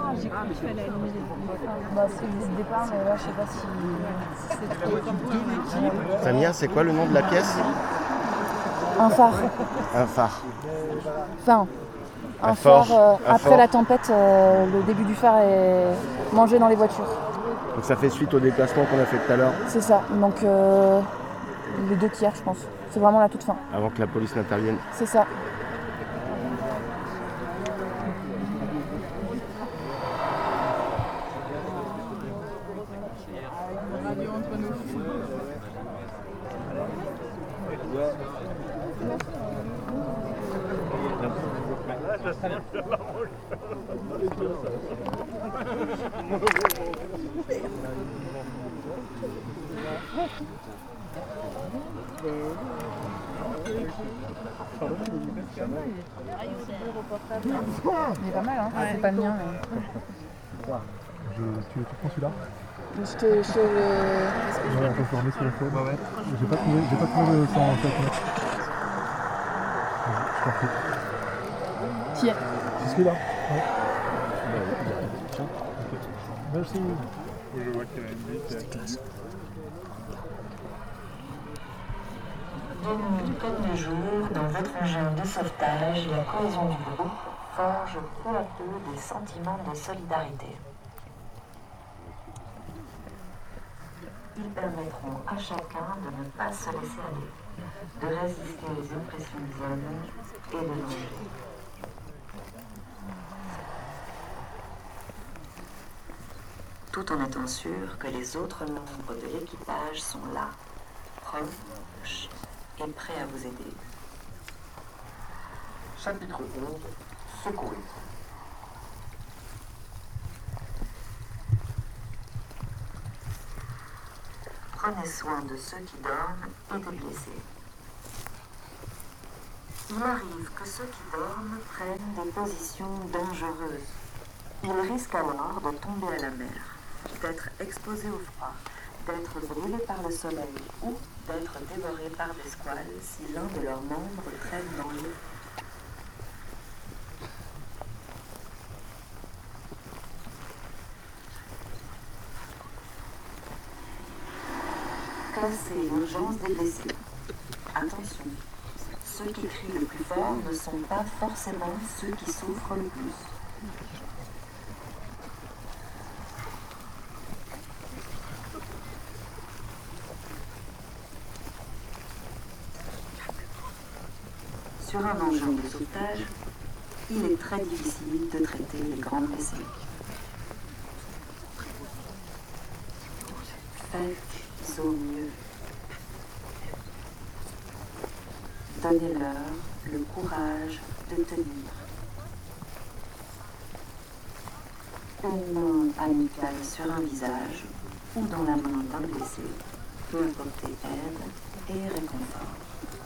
j'ai cru que tu allais allumer les Bah, c'est l'idée de départ, mais là, je sais pas si... Samia, c'est quoi le nom de la pièce? Un phare. Un phare. Enfin, un fort. phare. Un Après fort. la tempête, le début du phare est mangé dans les voitures. Donc ça fait suite au déplacement qu'on a fait tout à l'heure, C'est ça. Donc, les deux tiers, je pense. C'est vraiment la toute fin. avant que la police n'intervienne. C'est ça. Il est pas mal, hein. Ouais. C'est pas le mien, mais... Tu prends celui-là? Je te... Ouais, on peut se remettre sur le phone. Ouais. J'ai pas trouvé le 150 mètres. Je t'en prie. Qui est? C'est celui-là? Ouais. Merci. Je vois qu'il y a une bite. De nuit comme de jour, dans votre engin de sauvetage, la cohésion du groupe forge peu à peu des sentiments de solidarité. Ils permettront à chacun de ne pas se laisser aller, de résister aux impressions des hommes et de danger. Tout en étant sûr que les autres membres de l'équipage sont là, proches et prêts à vous aider. Chapitre 11. Secourir. Prenez soin de ceux qui dorment et des blessés. Il arrive que ceux qui dorment prennent des positions dangereuses. Ils risquent alors de tomber à la mer, d'être exposés au froid, d'être brûlés par le soleil ou d'être dévorés par des squales si l'un de leurs membres traîne dans l'eau. Classez l'urgence des blessés. Attention, ceux qui crient le plus fort ne sont pas forcément ceux qui souffrent le plus. Sur un engin de sauvetage, il est très difficile de traiter les grands blessés. Faites au mieux. Donnez-leur le courage de tenir. Une main amicale sur un visage ou dans la main d'un blessé peut apporter aide et réconfort.